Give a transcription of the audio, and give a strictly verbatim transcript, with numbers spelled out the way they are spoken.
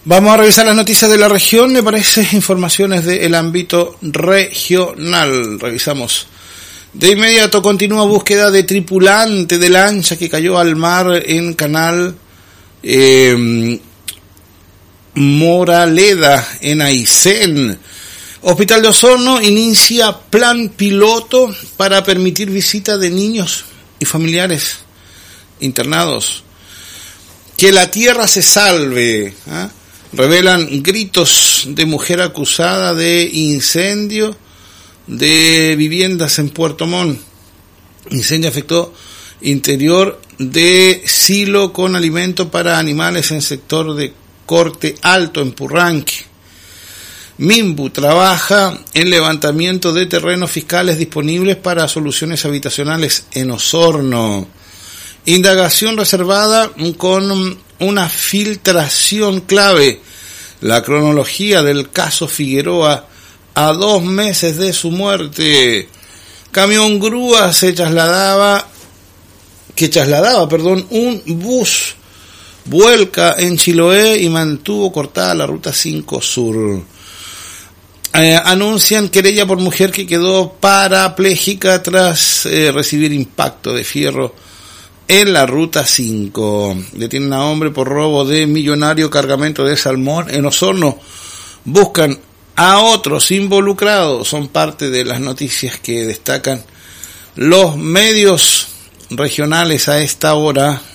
Vamos a revisar las noticias de la región, me parece, informaciones del ámbito regional. Revisamos. De inmediato continúa búsqueda de tripulante de lancha que cayó al mar en Canal eh, Moraleda, en Aysén. Hospital de Osorno inicia plan piloto para permitir visita de niños y familiares internados. Que la tierra se salve, ¿eh? Revelan gritos de mujer acusada de incendio de viviendas en Puerto Montt. Incendio afectó interior de silo con alimento para animales en sector de Corte Alto, en Purranque. Minbu trabaja en levantamiento de terrenos fiscales disponibles para soluciones habitacionales en Osorno. Indagación reservada con una filtración clave. La cronología del caso Figueroa a dos meses de su muerte. Camión grúa se trasladaba, que trasladaba, perdón, un bus vuelca en Chiloé y mantuvo cortada la ruta cinco Sur. Eh, anuncian querella por mujer que quedó parapléjica tras eh, recibir impacto de fierro en la ruta cinco. Detienen a hombre por robo de millonario cargamento de salmón en Osorno. Buscan a otros involucrados. Son parte de las noticias que destacan los medios regionales a esta hora.